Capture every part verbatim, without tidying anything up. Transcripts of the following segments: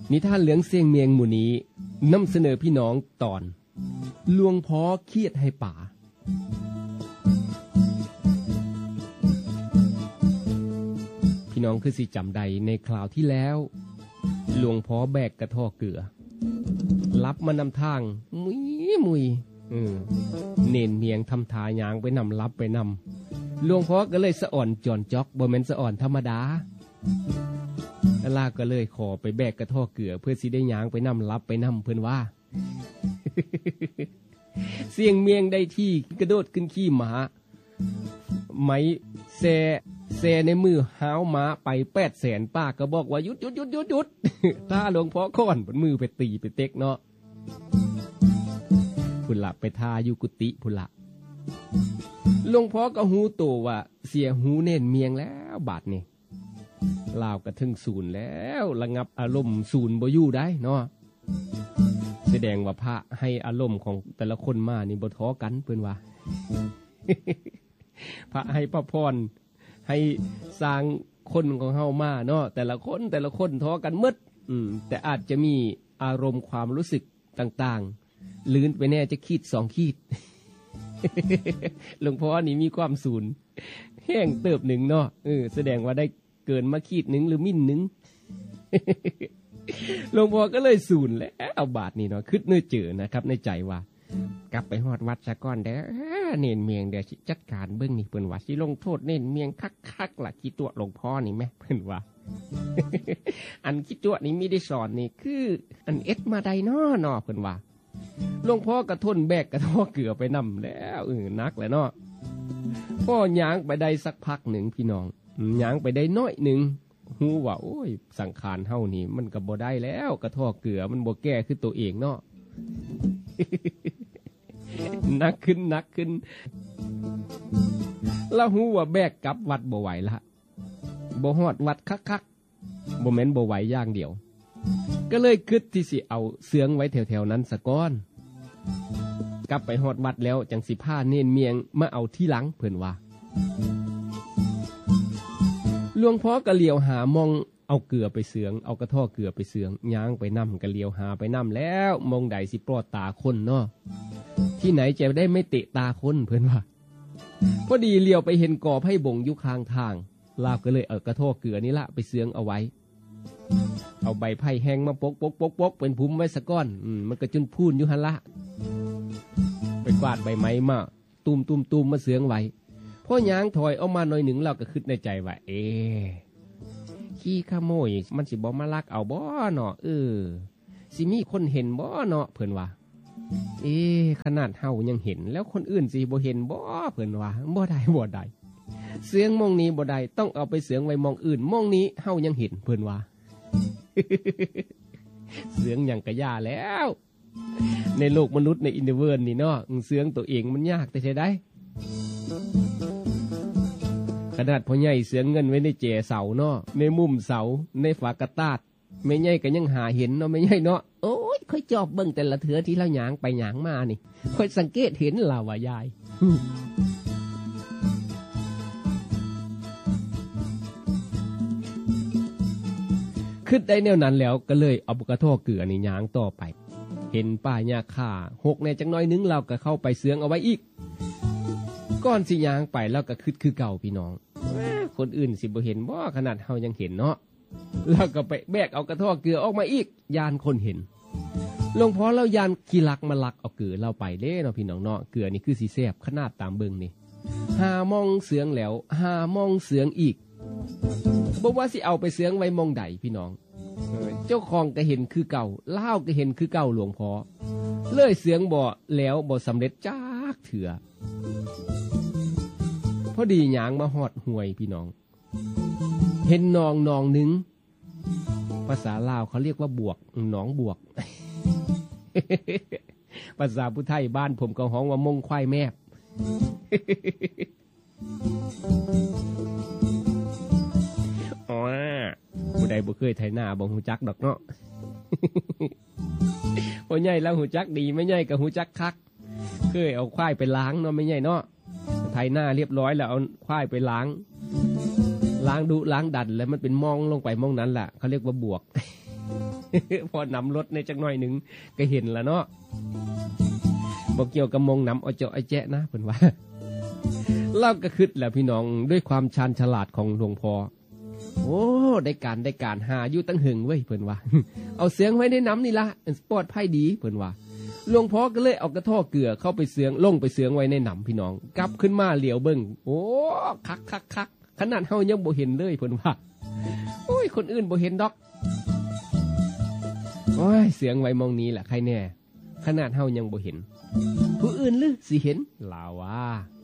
นิทานเหลืองเสียงเมียงหมู่นี้นำเสนอพี่น้องตอนหลวงพ่อเครียดให้ป่าพี่น้องคือสิจำได้ในคราวที่แล้วหลวงพ่อแบกกระท่อเกลือรับมานำทางมุยมุยเน่นเมียงทำทายางไปนำรับไปนำหลวงพ่อก็เลยสะอ่อนจอนจอกบ่แม่นสะอ่อนธรรมดาลาก็เลยขอไปแบกกระท่อเกลือเพื่อสิได้ยางไปนำรับไปนำเพิ่นว่า เสียงเมียงได้ที่กระโดดขึ้นขี้หมาไหมแซแซในมือหาวหมาไปแปดแสนป้าก็บอกว่าหยุดหยุดหยุดหยุดหยุด ถ้าหลวงพ่อค้อนมือไปตีไปเต็กเนาะพุ่นละไปทาอยู่กุฏิพุ่นละหลวงพ่อก็หูโตว่าเสียหูเน่นเมียงแล้วบาดนี่ลาวกระทึงศูนย์แล้วระงับอารมณ์ศูนย์บ่อยู่ได้เนาะแสดงว่าพระให้อารมณ์ของแต่ละคนมานี่บ่ท้อกันเพิ่นว่า พระให้พระพรให้สร้างคนของเฮามาเนาะแต่ละคนแต่ละคนท้อกันหมดอืมแต่อาจจะมีอารมณ์ความรู้สึกต่างๆลื่นไปแน่จะขีดสองขีด หลวงพ่อนี่มีความศูนย์แห้งเติบหนึ่งเนาะเออแสดงว่าได้เกินมาขีดหนึ่งหรือมิ่นหนึ่ง หลวงพ่อก็เลยศูนย์แล้วเอาบาทนี่เนาะคิดเนื้อเจอนะครับในใจว่ากลับไปฮอดวัดซะก่อนเด้อเน่นเมียงเดี๋ยวจัดการเบิ่งนี่เพิ่นว่าสิลงโทษเน่นเมียงคักๆล่ะขี้ตัวหลวงพ่อนี่แม่เพิ่นว่า อันขี้ตัวนี่มีได้สอนนี่คืออันเอ็ดมาใดน้อเนาะเพิ่นว่าหลวงพ่อก็ทนแบกกระท่อเกลือไปนำแล้วเออนักแล้วเนาะพ่อย่างไปได้สักพักหนึ่งพี่น้องย่างไปได้น้อยหนึ่งฮู้ว่าโอ้ยสังขารเฮานี่มันก็บ่ได้แล้วกระท่อเกลือมันบ่แก้คือตัวเองเนาะ นักขึ้นนักขึ้นแล้วฮู้ว่าแบกกลับวัดบ่ไหวละบ่ฮอดวัดคักๆบ่แม่นบ่ไหวอย่างเดียวก็เลยคิดที่สิเอาเสืองไว้แถวๆนั้นซะก่อนกลับไปฮอดวัดแล้วจังสิพาเน้นเมียงมาเอาที่หลังเพิ่นว่าหลวงพ่อก็เลี้ยวหามองเอาเกลือไปเสืองเอากระท่อเกลือไปเสืองย่างไปนำก็เลี้ยวหาไปนำแล้วมองใดสิปลอดตาคนเนาะที่ไหนจะได้ไม่เตะตาคนเพิ่นว่าพอดีเลี้ยวไปเห็นกอไผ่บงอยู่ข้างทางลาบก็เลยเอากระท่อเกลือนี่ละไปเสืองเอาไว้เอาใบไผ่แห้งมาปกปกปกปกเป็นพุ่มไว้ซะก้อนอืมมันก็จนพูนอยู่หั่นละไปกวาดใบไม้มาตุ่มตุ่มตุ่มมาเสืองไว้พอย่างถอยออกมาหน่อยหนึ่งเราก็คิดในใจว่าเอ๊ะขี้ขโมยมันสิบ่มาลักเอาบ่เนาะเออสิมีคนเห็นบ่เนาะเพิ่นว่าเอ๊ะขนาดเฮายังเห็นแล้วคนอื่นสิบ่เห็นบ่เพิ่นว่าบ่ได้บ่ได้เสียงมองนี้บ่ได้ต้องเอาไปเสียงไว้มองอื่นมองนี้เฮายังเห็นเพิ่นว่า เสียงหยังกะย่าแล้วในโลกมนุษย์ในอินเทอร์เวิร์สนี่เนาะเสียงตัวเองมันยากแต่ใช่ได้ขนาดพ่อใหญ่เสียงเงินไว้ในเจเสาเนาะในมุมเสาในฝากระตาดแม่ใหญ่ก็ยังหาเห็นเนาะแม่ใหญ่เนาะโอ้ยค่อยจอบเบิ่งแต่ละเถือที่เราหยางไปหยางมานี่ค่อยสังเกตเห็นล่ะว่ายายขึ้นได้แนวนั้นแล้วก็เลยเอากระท่อเกลือนี่หยางต่อไปเห็นป้ายหญ้าค่าหกในจังน้อยนึงเราก็เข้าไปเสืองเอาไว้อีกก้อนสิยางไปแล้วก็คึดคือเก่าพี่น้องคนอื่นสิบ่เห็นบ่ขนาดเฮายังเห็นเนาะแล้วก็ไปแบกเอากระท่อเกลือออกมาอีกยานคนเห็นหลวงพ่อเรายานขี้ลักมาลักเอาเกลือเราไปเด้เนาะพี่น้องเนาะเกลือนี่คือสิแซ่บขนาดตามเบิ่งนี่หามองเสืองแล้วหามองเสืองอีกบ่ว่าสิเอาไปเสืองไว้มองใดพี่น้องเจ้าของก็เห็นคือเก่าเล่าก็เห็นคือเก่าหลวงพ่อเลยเสืองบ่แล้วบ่สำเร็จจักเถื่อพอดีหยางมาฮอดห้วยพี่น้องเห็นหนองหนองหนึ่งภาษาลาวเขาเรียกว่าบวกหนองบวก ภาษาผู้ไทยบ้านผมก็ฮ้องว่ามงควายแมบ อ๋อผู้ใดบ่เคยไถนาบ่ฮู้จักดอกเนาะ พ่อใหญ่แล้วฮู้จักดีไม่ใหญ่ก็ฮู้จักคักเคยเอาควายไปล้างเนาะไม่ใหญ่เนาะไถหน้าเรียบร้อยแล้วเอาควายไปล้างล้างดุล้างดันแล้วมันเป็นมองลงไปมองนั้นแหละเขาเรียกว่าบวกพอนำรถในจักหน่อยหนึ่งก็เห็นแล้วเนาะบอกเกี่ยวกับมงนำเอาเจาะไอแจ๊ะนะเพิ่นว่าเล่าก็คิดแหละพี่น้องด้วยความชาญฉลาดของหลวงพ่อโอ้ได้การได้การหาอยู่ตั้งหึงเว้ยเพิ่นว่าเอาเสียงไว้ในน้ำนี่ละปลอดภัยดีเพิ่นว่าหลวงพ่อก็เลยเอากระท่อเกลือเข้าไปเสียงลงไปเสียงไว้ในน้ำพี่น้องกลับขึ้นมาเหลียวเบิ่งโอ้คักคักคักขนาดเฮายังบ่เห็นเลยเพิ่นว่าโอ้ยคนอื่นบ่เห็นดอกโอ้ยเสียงไว้มองนี้แหละใครแน่ขนาดเฮายังบ่เห็นผู้อื่นหรือสิเห็นลาว่า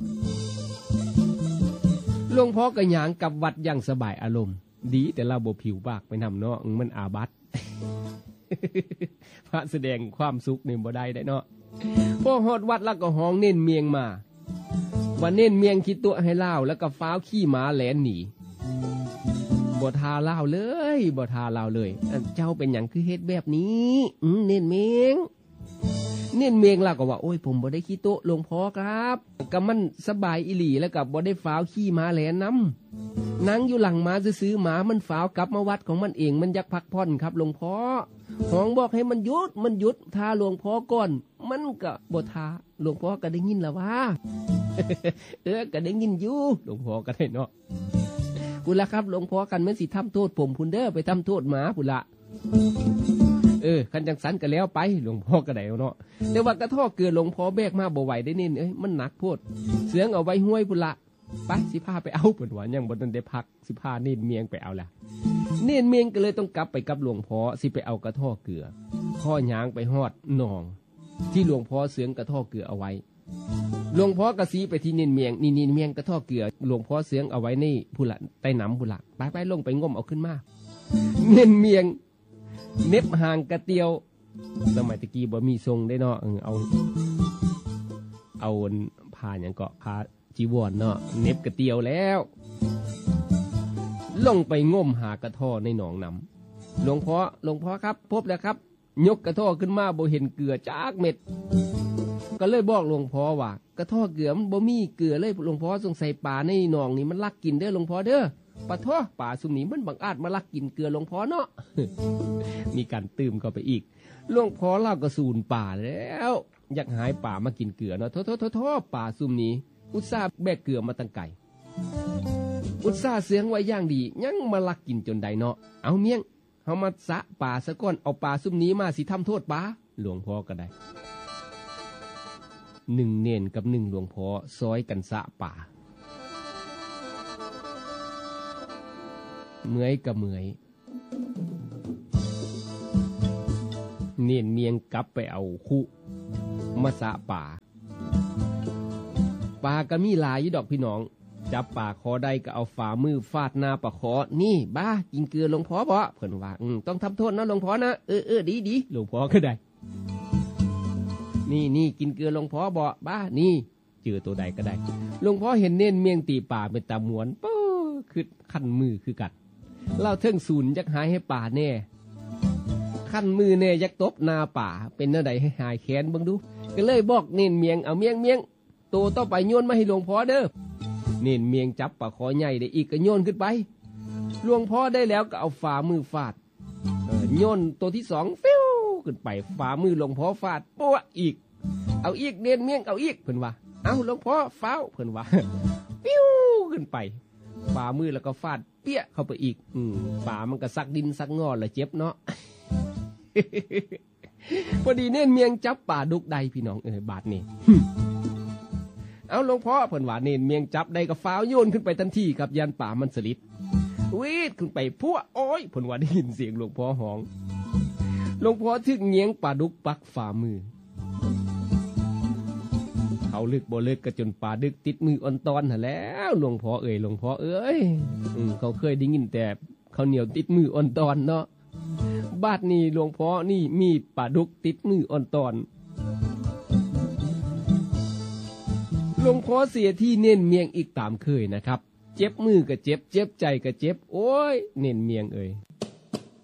หลวงพ่อก็ย่างกลับวัดอย่างสบายอารมณ์ดีแต่เราบ่ผิวปากไปนำเนาะมันอาบัติ พระแสดงความสุขนี่บ่ได้ได้เนาะพอฮอดวัดแล้วก็ห้องเน้นเมียงมาว่าเน้นเมียงคิดตัวให้เล่าแล้วก็ฟ้าวขี้หมาแหลนหนีบ่ทาเล่าเลยบ่ทาเล่าเลยเจ้าเป็นหยังคือเฮ็ดแบบนี้อืเน้นเมียงเน้นเมียงล่ะก็ว่าโอ้ยผมบ่ได้ขี้โต๊ะหลวงพ่อครับก็มันสบายอีหลีแล้วก็บ่ได้ฟ้าวขี้หมาแหลนนำนั่งอยู่หลังหมาซื้อหมามันฟ้าวกลับมาวัดของมันเองมันอยากพักผ่อนครับหลวงพ่อห้องบอกให้มันหยุดมันหยุดทาหลวงพ่อก่อนมันก็บ่ทาหลวงพ่อก็ได้ยินแล้วว่า เออก็ได้ยินอยู่หลวงพ่อก็ได้เนาะพุ่นละครับหลวงพ่อกันมันสิทำโทษผมพุ่นเด้อไปทำโทษหมาพุ่นละเออคันจังสันก็แล้วไปหลวงพ่อก็ได้เนาะแต่ว่ากระท่อเกลือหลวงพ่อแบกมาบ่ไหวได้นี่เอ้ยมันหนักโพดเสืองเอาไว้ห้วยพุ่นละไปสิพาไปเอาเพิ่นว่ายังบ่ทันได้พักสิพาเน้นเมียงไปเอาล่ะเน้นเมียงก็เลยต้องกลับไปกับหลวงพ่อสิไปเอากระท่อเกลือข้อย่างไปฮอดหนองที่หลวงพ่อเสืองกระท่อเกลือเอาไว้หลวงพ่อก็สีไปที่เน้นเมียงนี่ๆเมียงกระท่อเกลือหลวงพ่อเสืองเอาไว้ในพุ่นละใต้น้ำพุ่นละไปๆลงไปงมเอาขึ้นมาเน้นเมียงเน็บห่างกระเตียวสมัยตะกี้บ่มีทรงได้เนาะเออเอาเอาผ้าหยังเกาะผ้าจีวรเนาะเน็บกระเตียวแล้วลงไปงมหากระท่อในหนองน้ำหลวงพ่อหลวงพ่อครับพบแล้วครับยกกระท่อขึ้นมาบ่เห็นเกลือจากเม็ดก็เลยบอกหลวงพ่อว่ากระท่อเกลือมันบ่มีเกลือเลยหลวงพ่อสงสัยป่าในหนองนี่มันลักกินเด้อหลวงพ่อเด้อปะท้อป่าซุมนี้มันบังอาจมาลักกินเกลือหลวงพ่อเนาะ มีการตื่มเข้าไปอีกหลวงพ่อเล่าก็สูญป่าแล้วอยากหายป่ามากินเกลือเนาะโทษๆๆป่าซุมนี้อุตส่าห์แบกเกลือมาตั้งไกลอุตส่าห์เสียงไว้อย่างดียังมาลักกินจนใดเนาะเอาเมียงเฮามาสะป่าซะก่อนเอาป่าซุมนี้มาสิทำโทษป่าหลวงพ่อก็ได้หนึ่งเนนกับหนึ่งหลวงพ่อซอยกันสะป่าเมื่อยกับเมื่อยเนียนเมียงกลับไปเอาคุมาสะป่าป่าก็มีหลายอยู่ดอกพี่น้องจับป่าคอได้ก็เอาฝ่ามือฟาดหน้าป่าคอนี่บ้ากินเกลือหลวงพ่อบ่เพิ่นว่าอืมต้องทำโทษนะหลวงพ่อนะเออเออดีดีหลวงพ่อก็ได้นี่นี่กินเกลือหลวงพ่อบ่บ้านี่เจอตัวใดก็ได้หลวงพ่อเห็นเน้นเมียงตีป่าเป็นตาหมวนป๊อคือคันมือคือกัดเล่าเทิงศูนย์ยักหายให้ป่าแน่ขั้นมือแน่ยักตบนาป่าเป็นเนื้อใดให้หายแขนเบิ่งดูก็เลยบอกเน้นเมียงเอาเมียงเมียงโตต่อไปโยนมาให้หลวงพ่อเด้อเน้นเมียงจับป่าคอใหญ่ได้อีกก็โยนขึ้นไปหลวงพ่อได้แล้วก็เอาฝ่ามือฟาดโยนตัวที่สองฟิวขึ้นไปฝ่ามือหลวงพ่อฟาดปั๊วอีกเอาอีกเน้นเมียงเอาอีกเพิ่นว่าเอาหลวงพ่อฟ้าวเพิ่นว่าฟิวขึ้นไปฝ่ามือแล้วก็ฟาดเปี้ยเข้าไปอีกอืมป่ามันก็ซักดินซักงอแล้วเจ็บเนาะ พอดีเน้นเมียงจับป่าดุกใดพี่น้องเออบาดนี่ เอาหลวงพ่อเพิ่นว่าเน้นเมียงจับใดก็ฟ้าวโยนขึ้นไปทันทีครับยันป่ามันสลิดวีดขึ้นไปพัวโอ้ยเพิ่นว่าได้ยินเสียงหลวงพ่อฮ้องหลวงพ่อถึกเงียงป่าดุกปักฝ่ามือเขาลึกบ่ลึกก็จนป่าดึกติดมืออ่อนตอนหั่นแล้วหลวงพ่อเอ่ยหลวงพ่อเอ้ยอืมเขาเคยได้ยินแต่เขาเหนียวติดมืออ่อนตอนเนาะบาดนี้หลวงพ่อนี่มีป่าดุกติดมืออ่อนตอนหลวงพ่อเสียที่เน้นเมียงอีกตามเคยนะครับเจ็บมือก็เจ็บเจ็บใจก็เจ็บโอ้ยเน้นเมียงเอ่ย